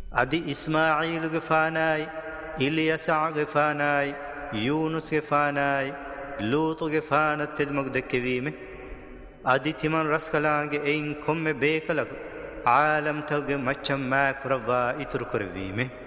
أدي إسماعيل غفاناي، إليسع غفاناي، يونس غفاناي، لوط غفانة تدمق دكبيمه. أدي تمن رسكلانج إن كم بيكلغ عالم تغ مچم ماك روا إتر كرويمه.